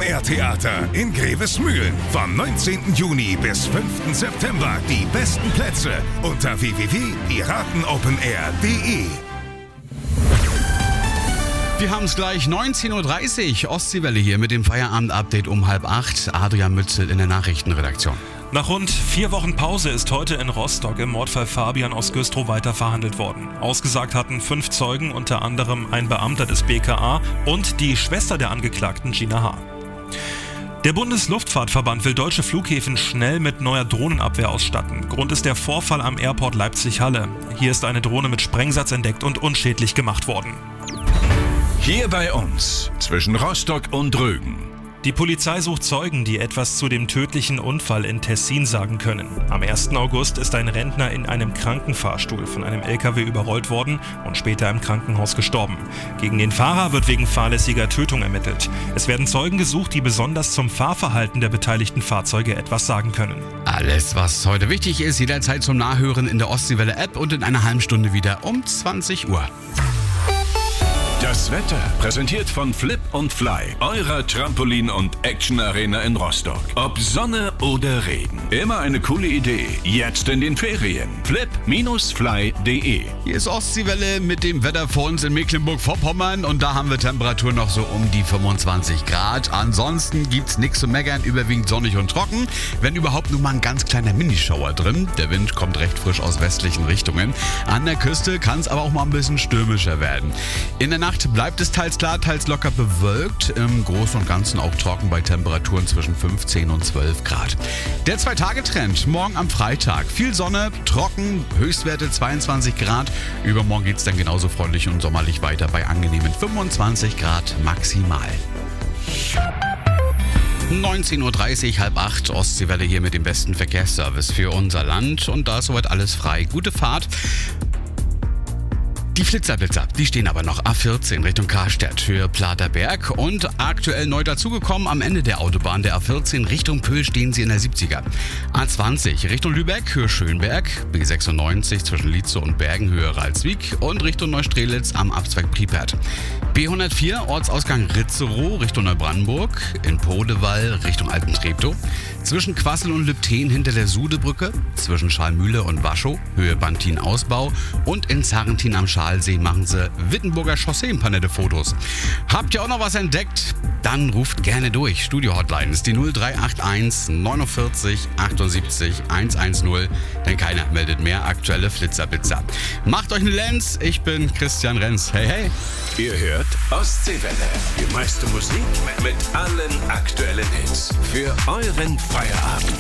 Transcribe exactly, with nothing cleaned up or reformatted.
Open-Air-Theater in Grevesmühlen. Vom neunzehnten Juni bis fünften September die besten Plätze unter w w w punkt piratenopenair punkt de. Wir haben es gleich neunzehn Uhr dreißig. Ostseewelle hier mit dem Feierabend-Update um halb acht. Adrian Mützel in der Nachrichtenredaktion. Nach rund vier Wochen Pause ist heute in Rostock im Mordfall Fabian aus Güstrow weiter verhandelt worden. Ausgesagt hatten fünf Zeugen, unter anderem ein Beamter des B K A und die Schwester der Angeklagten Gina H. Der Bundesluftfahrtverband will deutsche Flughäfen schnell mit neuer Drohnenabwehr ausstatten. Grund ist der Vorfall am Airport Leipzig-Halle. Hier ist eine Drohne mit Sprengsatz entdeckt und unschädlich gemacht worden. Hier bei uns, zwischen Rostock und Rügen. Die Polizei sucht Zeugen, die etwas zu dem tödlichen Unfall in Tessin sagen können. Am ersten August ist ein Rentner in einem Krankenfahrstuhl von einem L K W überrollt worden und später im Krankenhaus gestorben. Gegen den Fahrer wird wegen fahrlässiger Tötung ermittelt. Es werden Zeugen gesucht, die besonders zum Fahrverhalten der beteiligten Fahrzeuge etwas sagen können. Alles, was heute wichtig ist, jederzeit zum Nachhören in der Ostseewelle-App und in einer halben Stunde wieder um zwanzig Uhr. Das Wetter präsentiert von Flip und Fly, eurer Trampolin- und Action-Arena in Rostock. Ob Sonne oder Regen, immer eine coole Idee. Jetzt in den Ferien. flip Bindestrich fly punkt de. Hier ist Ostseewelle mit dem Wetter vor uns in Mecklenburg-Vorpommern und da haben wir Temperaturen noch so um die fünfundzwanzig Grad. Ansonsten gibt's nichts zu meckern, überwiegend sonnig und trocken. Wenn überhaupt nur mal ein ganz kleiner Minischauer drin. Der Wind kommt recht frisch aus westlichen Richtungen. An der Küste kann es aber auch mal ein bisschen stürmischer werden. In der Nacht bleibt es teils klar, teils locker bewölkt. Im Großen und Ganzen auch trocken bei Temperaturen zwischen fünfzehn und zwölf Grad. Der Zwei-Tage-Trend morgen am Freitag. Viel Sonne, trocken, Höchstwerte zweiundzwanzig Grad. Übermorgen geht es dann genauso freundlich und sommerlich weiter bei angenehmen fünfundzwanzig Grad maximal. neunzehn Uhr dreißig, halb acht, Ostseewelle hier mit dem besten Verkehrsservice für unser Land. Und da ist soweit alles frei. Gute Fahrt. Die Flitzerblitzer, die stehen aber noch A vierzehn Richtung Karstadt für Platerberg und aktuell neu dazugekommen am Ende der Autobahn der A vierzehn Richtung Pöhl stehen sie in der siebziger. A zwanzig Richtung Lübeck, Höhe Schönberg, B sechsundneunzig zwischen Lietzow und Bergen, Höhe Ralswiek und Richtung Neustrelitz am Abzweig Pripert. B hundertvier Ortsausgang Ritzerow Richtung Neubrandenburg, in Podewall Richtung Altentreptow, zwischen Quassel und Lübten hinter der Sudebrücke, zwischen Schalmühle und Waschow, Höhe Bantin-Ausbau und in Zarrentin am Schalsee machen sie Wittenburger Chaussee ein paar nette Fotos. Habt ihr auch noch was entdeckt? Dann ruft gerne durch. Studio-Hotline ist die null drei acht eins neunundvierzig achtundsiebzig hundertzehn, denn keiner meldet mehr aktuelle Flitzerblitzer. Macht euch eine Lenz, ich bin Christian Renz. Hey, hey. Ihr hört Ostseewelle. Die meiste Musik mit allen aktuellen Hits. Für euren Feierabend.